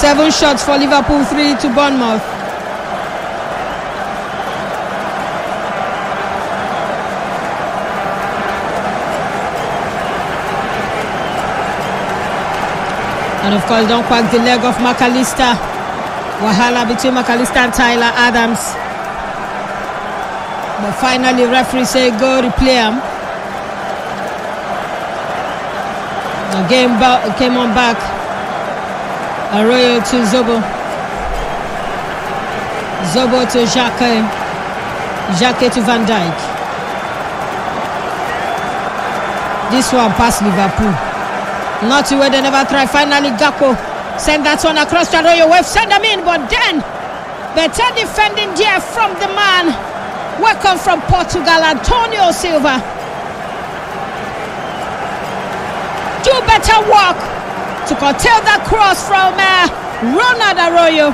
7 shots for Liverpool, 3 to Bournemouth. And of course, don't quack the leg of McAllister. Wahala between McAllister and Tyler Adams. But finally, referee say go replay him. The game came on back. Arroyo to Zobo. Zobo to Jacques. Jacques to Van Dijk. This one past Liverpool. Not where they never try. Finally, Gakpo send that one across to Arroyo. We've sent them in, but then better defending there from the man. Welcome from Portugal, Antonio Silva. Do better work to curtail that cross from Ronald Arroyo.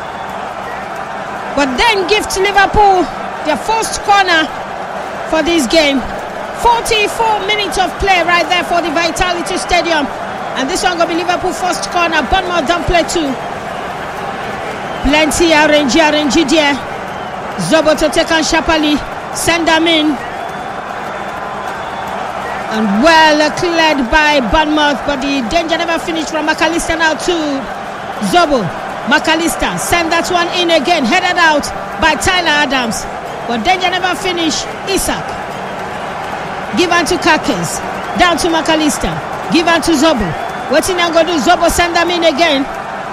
But then give to Liverpool their first corner for this game. 44 minutes of play right there for the Vitality Stadium. And this one going to be Liverpool first corner. Bournemouth don't play too. Plenty RNG there. Zobo to take on Shapali. Send them in. And well cleared by Bournemouth. But the danger never finished from McAllister now to Zobo. McAllister send that one in again. Headed out by Tyler Adams. But danger never finished. Isak. Give on to Kakes. Down to McAllister. Give on to Zobo. What's he now going to do? Zobo send them in again.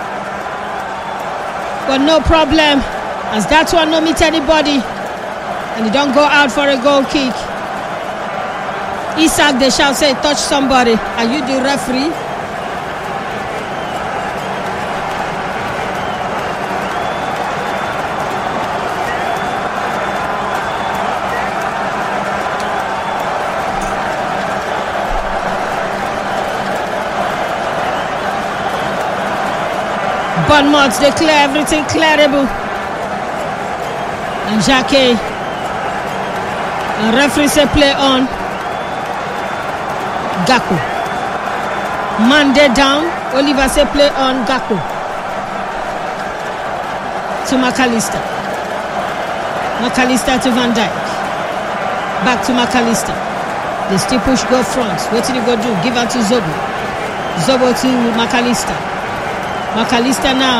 But no problem. As that one no meet anybody. And he don't go out for a goal kick. Isak, they shall say, touch somebody. Are you the referee? Bournemouth, they clear everything clearable. And Jacques. And referee say play on. Gakpo. Mande down. Oliver say play on Gakpo. To McAllister. McAllister to Van Dijk. Back to McAllister. They still push go front. What did he go do? Give out to Zobo. Zobo to McAllister. McAllister now.